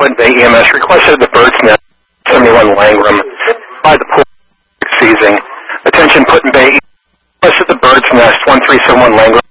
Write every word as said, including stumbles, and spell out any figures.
Put Bay E M S requested the Bird's Nest seventy-one Langram by the pool seizing. Attention Put Bay requested the Bird's Nest one three seven one Langram